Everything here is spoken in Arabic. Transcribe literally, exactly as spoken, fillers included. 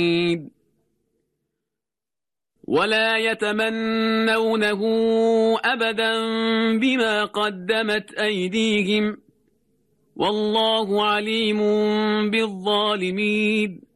ولا يتمنونه أبدا بما قدمت أيديهم والله عليم بالظالمين.